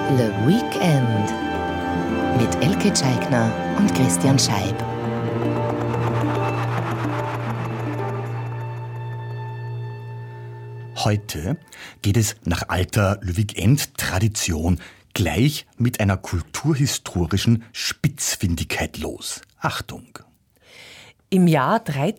Le Weekend mit Elke Tscheigner und Christian Scheib. Heute geht es nach alter Le Weekend-Tradition gleich mit einer kulturhistorischen Spitzfindigkeit los. Achtung! Im Jahr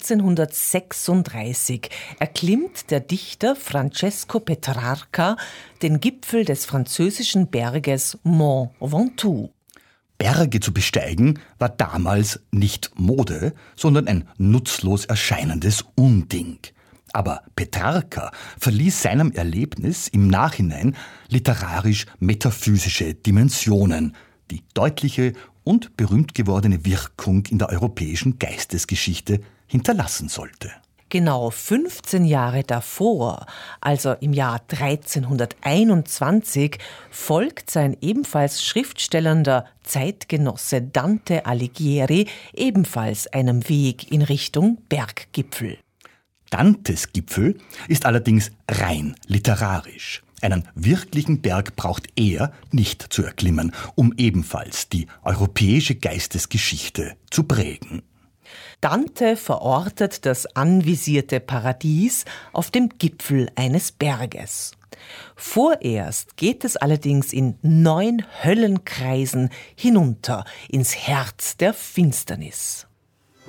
1336 erklimmt der Dichter Francesco Petrarca den Gipfel des französischen Berges Mont Ventoux. Berge zu besteigen war damals nicht Mode, sondern ein nutzlos erscheinendes Unding. Aber Petrarca verließ seinem Erlebnis im Nachhinein literarisch-metaphysische Dimensionen, die deutliche und berühmt gewordene Wirkung in der europäischen Geistesgeschichte hinterlassen sollte. Genau 15 Jahre davor, also im Jahr 1321, folgt sein ebenfalls schriftstellender Zeitgenosse Dante Alighieri ebenfalls einem Weg in Richtung Berggipfel. Dantes Gipfel ist allerdings rein literarisch. Einen wirklichen Berg braucht er nicht zu erklimmen, um ebenfalls die europäische Geistesgeschichte zu prägen. Dante verortet das anvisierte Paradies auf dem Gipfel eines Berges. Vorerst geht es allerdings in 9 Höllenkreisen hinunter ins Herz der Finsternis.